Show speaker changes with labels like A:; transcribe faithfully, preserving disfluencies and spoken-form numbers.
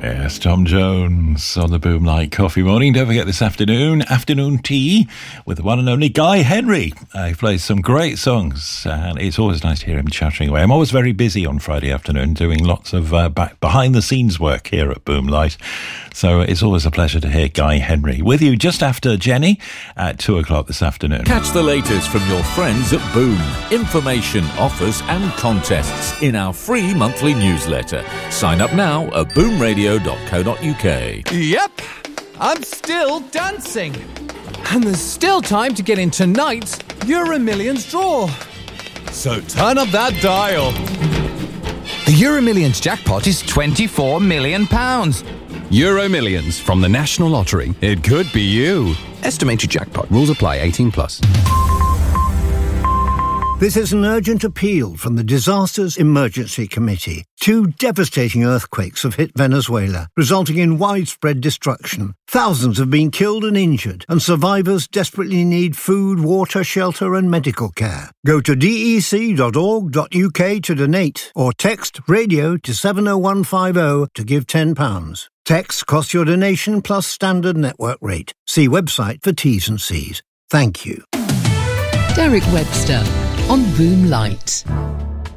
A: Yes, Tom Jones on the Boomlight Coffee Morning. Don't forget this afternoon, afternoon tea with the one and only Guy Henry. Uh, he plays some great songs, and it's always nice to hear him chattering away. I'm always very busy on Friday afternoon doing lots of uh, back, behind-the-scenes work here at Boomlight, so it's always a pleasure to hear Guy Henry with you just after Jenny at two o'clock this afternoon.
B: Catch the latest from your friends at Boom. Information, offers and contests in our free monthly newsletter. Sign up now at boom radio dot co dot uk.
C: Yep, I'm still dancing. And there's still time to get in tonight's Euro Millions draw. So turn up that dial.
D: The Euro Millions jackpot is twenty-four million pounds.
E: Euro Millions from the National Lottery. It could be you. Estimated jackpot. Rules apply. eighteen plus.
F: This is an urgent appeal from the Disasters Emergency Committee. Two devastating earthquakes have hit Venezuela, resulting in widespread destruction. Thousands have been killed and injured, and survivors desperately need food, water, shelter and medical care. Go to d e c dot org dot u k to donate, or text radio to seven oh one five oh to give ten pounds. Text costs your donation plus standard network rate. See website for T's and C's. Thank you.
G: Derek Webster on Boomlight.